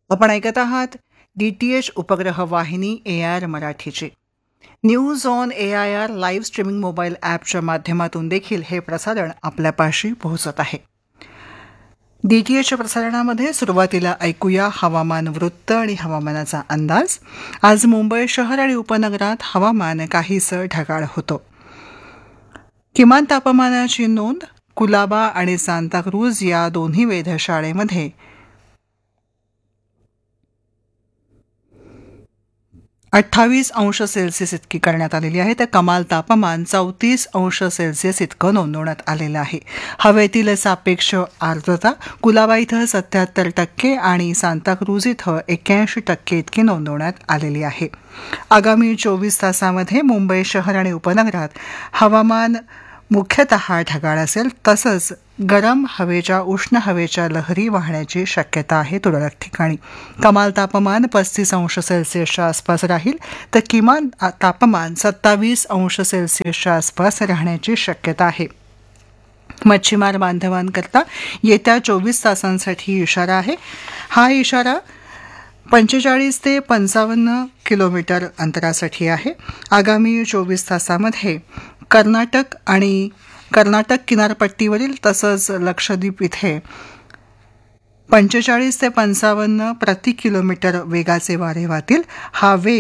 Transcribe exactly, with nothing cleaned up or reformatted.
आपण ऐकत आहात डी टी एच उपग्रह वाहिनी ए आय आर मराठीची. News on A I R live streaming mobile ॲपच्या माध्यमातून देखील हे प्रसारण आपल्यापाशी पोहोचत आहे. डी टी एचच्या प्रसारणामध्ये सुरुवातीला ऐकूया हवामान वृत्त आणि हवामानाचा अंदाज. आज मुंबई शहर आणि उपनगरात हवामान काहीसं ढगाळ होतं. किमान तापमानाची नोंद कुलाबा आणि सांताक्रूज या दोन्ही वेधशाळेमध्ये अठ्ठावीस अंश सेल्सिअस इतकी करण्यात आलेली आहे, तर कमाल तापमान चौतीस अंश सेल्सिअस इतकं नोंदवण्यात आलेलं आहे. हवेतील सापेक्ष आर्द्रता कुलाबा इथं सत्याहत्तर टक्के आणि सांताक्रूज इथं एक्क्याऐंशी टक्के इतकी नोंदवण्यात आलेली आहे. आगामी चोवीस तासामध्ये मुंबई शहर आणि उपनगरात हवामान मुख्यतः ढगाळ असेल, तसंच गरम हवेच्या उष्ण हवेच्या लहरी वाहण्याची शक्यता आहे तुरळक ठिकाणी. कमाल तापमान पस्तीस अंश सेल्सिअसच्या आसपास राहील, तर किमान तापमान सत्तावीस अंश सेल्सिअसच्या आसपास राहण्याची शक्यता आहे. मच्छीमार बांधवांकरता येत्या चोवीस तासांसाठी इशारा आहे. हा इशारा पंचेचाळीस ते पंचावन्न किलोमीटर अंतरासाठी आहे. आगामी चोवीस तासामध्ये कर्नाटक आणि कर्नाटक किनारपट्टीवरील तसंच लक्षद्वीप इथे पंचेचाळीस ते पंचावन्न प्रति किलोमीटर वेगाचे वारे वाहतील. हा वेग